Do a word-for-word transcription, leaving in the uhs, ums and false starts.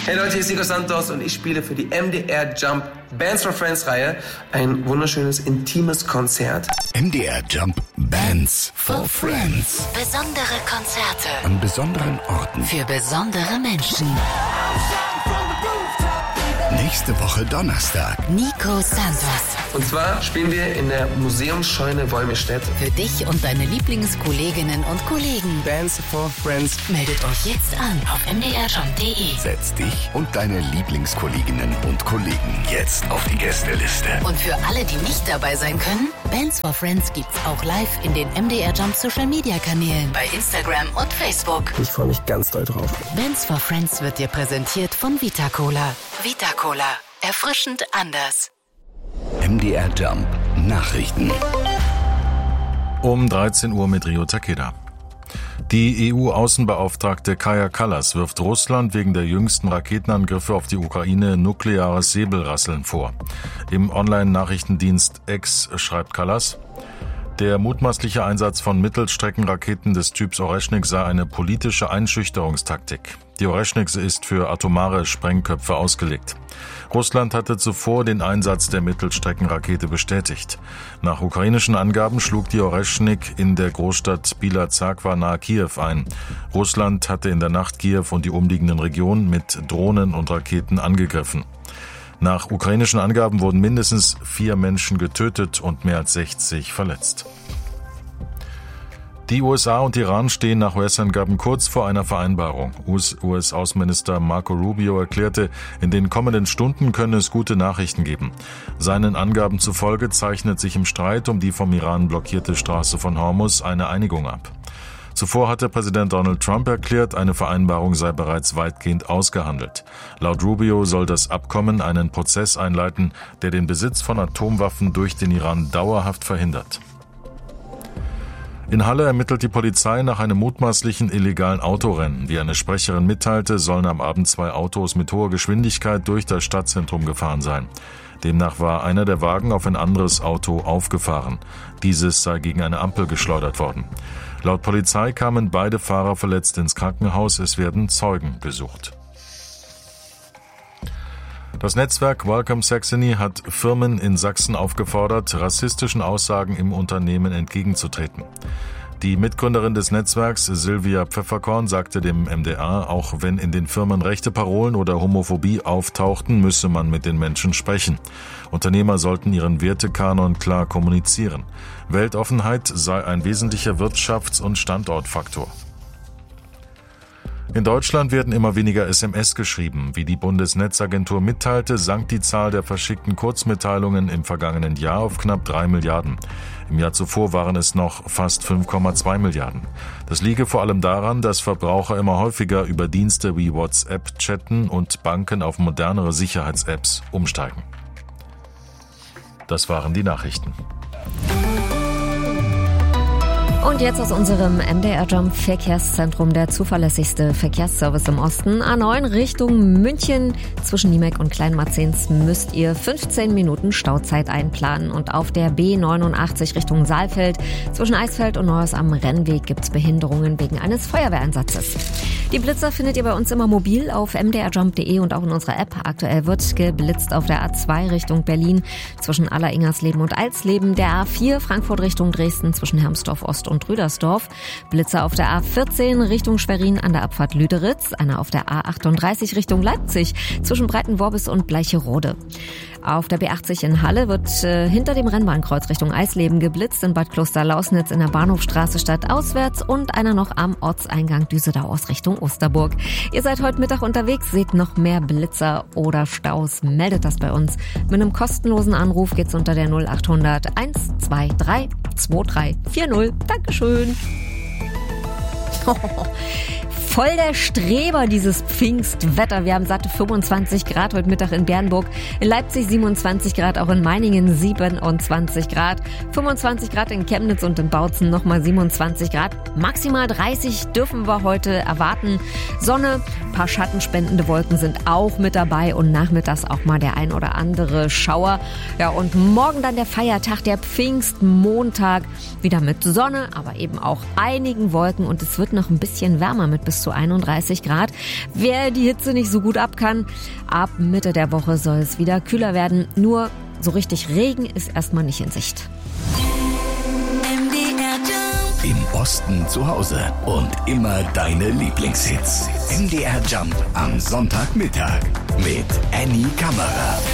Hey Leute, hier ist Nico Santos und ich spiele für die M D R Jump Bands for Friends Reihe ein wunderschönes, intimes Konzert. M D R Jump Bands for Friends. Besondere Konzerte an besonderen Orten für besondere Menschen. Nächste Woche Donnerstag. Nico Santos. Und zwar spielen wir in der Museumsscheune Wolmirstedt. Für dich und deine Lieblingskolleginnen und Kollegen. Bands for Friends. Meldet euch jetzt an auf m d r jump punkt d e. Setz dich und deine Lieblingskolleginnen und Kollegen jetzt auf die Gästeliste. Und für alle, die nicht dabei sein können, Bands for Friends gibt's auch live in den M D R Jump Social Media Kanälen bei Instagram und Facebook. Ich freue mich ganz doll drauf. Bands for Friends wird dir präsentiert von Vita Cola. Vita Cola. Erfrischend anders. M D R Jump Nachrichten. Um dreizehn Uhr mit Rio Takeda. Die E U-Außenbeauftragte Kaja Kallas wirft Russland wegen der jüngsten Raketenangriffe auf die Ukraine nukleares Säbelrasseln vor. Im Online-Nachrichtendienst X schreibt Kallas: Der mutmaßliche Einsatz von Mittelstreckenraketen des Typs Oreschnik sei eine politische Einschüchterungstaktik. Die Oreschnik ist für atomare Sprengköpfe ausgelegt. Russland hatte zuvor den Einsatz der Mittelstreckenrakete bestätigt. Nach ukrainischen Angaben schlug die Oreschnik in der Großstadt Bila-Zarkwa nahe Kiew ein. Russland hatte in der Nacht Kiew und die umliegenden Regionen mit Drohnen und Raketen angegriffen. Nach ukrainischen Angaben wurden mindestens vier Menschen getötet und mehr als sechzig verletzt. Die U S A und Iran stehen nach U S-Angaben kurz vor einer Vereinbarung. U S-Außenminister Marco Rubio erklärte, in den kommenden Stunden könne es gute Nachrichten geben. Seinen Angaben zufolge zeichnet sich im Streit um die vom Iran blockierte Straße von Hormuz eine Einigung ab. Zuvor hatte Präsident Donald Trump erklärt, eine Vereinbarung sei bereits weitgehend ausgehandelt. Laut Rubio soll das Abkommen einen Prozess einleiten, der den Besitz von Atomwaffen durch den Iran dauerhaft verhindert. In Halle ermittelt die Polizei nach einem mutmaßlichen illegalen Autorennen. Wie eine Sprecherin mitteilte, sollen am Abend zwei Autos mit hoher Geschwindigkeit durch das Stadtzentrum gefahren sein. Demnach war einer der Wagen auf ein anderes Auto aufgefahren. Dieses sei gegen eine Ampel geschleudert worden. Laut Polizei kamen beide Fahrer verletzt ins Krankenhaus. Es werden Zeugen gesucht. Das Netzwerk Welcome Saxony hat Firmen in Sachsen aufgefordert, rassistischen Aussagen im Unternehmen entgegenzutreten. Die Mitgründerin des Netzwerks, Sylvia Pfefferkorn, sagte dem M D R, auch wenn in den Firmen rechte Parolen oder Homophobie auftauchten, müsse man mit den Menschen sprechen. Unternehmer sollten ihren Wertekanon klar kommunizieren. Weltoffenheit sei ein wesentlicher Wirtschafts- und Standortfaktor. In Deutschland werden immer weniger S M S geschrieben. Wie die Bundesnetzagentur mitteilte, sank die Zahl der verschickten Kurzmitteilungen im vergangenen Jahr auf knapp drei Milliarden. Im Jahr zuvor waren es noch fast fünf Komma zwei Milliarden. Das liege vor allem daran, dass Verbraucher immer häufiger über Dienste wie WhatsApp chatten und Banken auf modernere Sicherheits-Apps umsteigen. Das waren die Nachrichten. Und jetzt aus unserem M D R Jump Verkehrszentrum, der zuverlässigste Verkehrsservice im Osten. A neun Richtung München. Zwischen Niemek und Kleinmarzens müsst ihr fünfzehn Minuten Stauzeit einplanen. Und auf der B neunundachtzig Richtung Saalfeld zwischen Eisfeld und Neues am Rennweg gibt's Behinderungen wegen eines Feuerwehreinsatzes. Die Blitzer findet ihr bei uns immer mobil auf m d r jump punkt d e und auch in unserer App. Aktuell wird geblitzt auf der A zwei Richtung Berlin zwischen Alleringersleben und Alsleben, der A vier Frankfurt Richtung Dresden zwischen Hermsdorf Ost und Rüdersdorf, Blitzer auf der A vierzehn Richtung Schwerin an der Abfahrt Lüderitz, einer auf der A achtunddreißig Richtung Leipzig zwischen Breitenworbis und Bleicherode. Auf der B achtzig in Halle wird äh, hinter dem Rennbahnkreuz Richtung Eisleben geblitzt, in Bad Kloster-Lausnitz in der Bahnhofstraße stadtauswärts und einer noch am Ortseingang Düsseldau aus Richtung Osterburg. Ihr seid heute Mittag unterwegs, seht noch mehr Blitzer oder Staus, meldet das bei uns. Mit einem kostenlosen Anruf geht's unter der null achthundert eins zwei drei zwei drei vier null. Dankeschön. Voll der Streber, dieses Pfingstwetter. Wir haben satte fünfundzwanzig Grad heute Mittag in Bernburg, in Leipzig siebenundzwanzig Grad, auch in Meiningen siebenundzwanzig Grad, fünfundzwanzig Grad in Chemnitz und in Bautzen nochmal siebenundzwanzig Grad. Maximal dreißig dürfen wir heute erwarten. Sonne, paar schattenspendende Wolken sind auch mit dabei und nachmittags auch mal der ein oder andere Schauer. Ja, und morgen dann der Feiertag, der Pfingstmontag, wieder mit Sonne, aber eben auch einigen Wolken und es wird noch ein bisschen wärmer mit bis zu einunddreißig Grad. Wer die Hitze nicht so gut ab kann, ab Mitte der Woche soll es wieder kühler werden. Nur so richtig Regen ist erstmal nicht in Sicht. Im Osten zu Hause und immer deine Lieblingshits. M D R Jump am Sonntagmittag mit Annie Kammerer.